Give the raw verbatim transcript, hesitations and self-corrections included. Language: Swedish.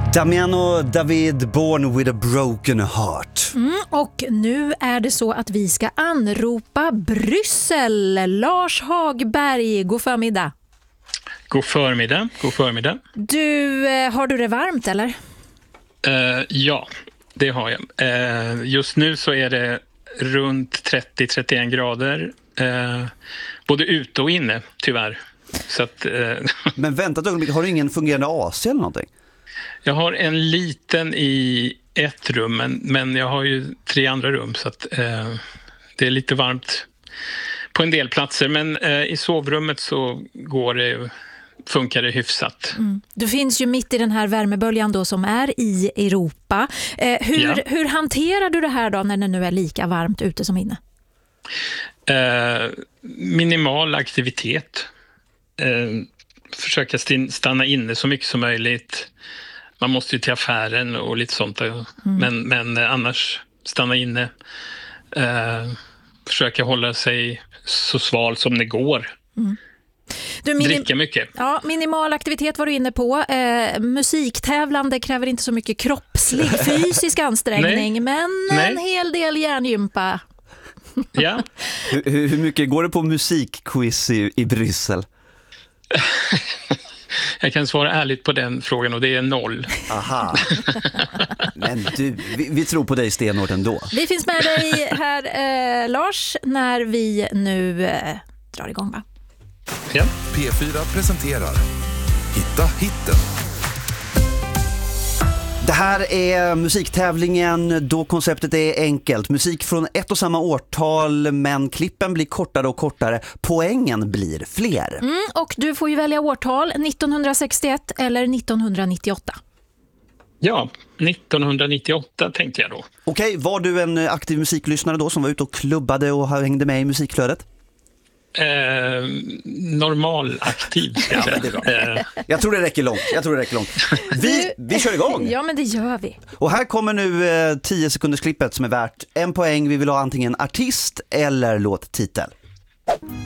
Damiano David, Born with a broken heart. Mm, och nu är det så att vi ska anropa Bryssel. Lars Hagberg, god förmiddag. God förmiddag, god förmiddag. Du, eh, har du det varmt eller? Uh, ja, det har jag. Uh, just nu så är det runt trettio till trettioen grader. Uh, både ute och inne, tyvärr. Så att, uh, Men vänta ett ögonblick, har du ingen fungerande A C eller någonting? Jag har en liten i ett rum, men, men jag har ju tre andra rum så att uh, det är lite varmt på en del platser. Men uh, i sovrummet så går det, funkar det hyfsat. Mm. Du finns ju mitt i den här värmeböljan då som är i Europa. Eh, hur, ja. hur hanterar du det här då när det nu är lika varmt ute som inne? Uh, minimal aktivitet. Uh, försöka stanna inne så mycket som möjligt. Man måste ju till affären och lite sånt. Mm. Men, men annars stanna inne. Uh, försöka hålla sig så sval som det går. Mm. Du, minim- Dricka mycket. Ja, minimal aktivitet var du inne på. Eh, musiktävlande kräver inte så mycket kroppslig, fysisk ansträngning. Nej. Men Nej. en hel del hjärngympa. Ja. hur, hur mycket går det på musikquiz i, i Bryssel? Jag kan svara ärligt på den frågan och det är noll. Aha. Men du, vi, vi tror på dig stenhårt ändå. Vi finns med dig här, eh, Lars, när vi nu eh, drar igång, va? Ja. P fyra presenterar Hitta hitten. Det här är musiktävlingen då konceptet är enkelt. Musik från ett och samma årtal, men klippen blir kortare och kortare. Poängen blir fler. Mm, och du får ju välja årtal, nittonhundrasextioett eller nittonhundranittioåtta. Ja, nittonhundranittioåtta tänkte jag då. Okej, var du en aktiv musiklyssnare då som var ute och klubbade och hängde med i musikflödet? Eh, normal aktiv ska jag säga. Ja, det är bra. Eh. Jag tror det räcker långt. Jag tror det räcker långt. Vi, vi kör igång. Ja, men det gör vi. Och här kommer nu eh, tio sekunders klippet som är värt en poäng. Vi vill ha antingen artist eller låttitel.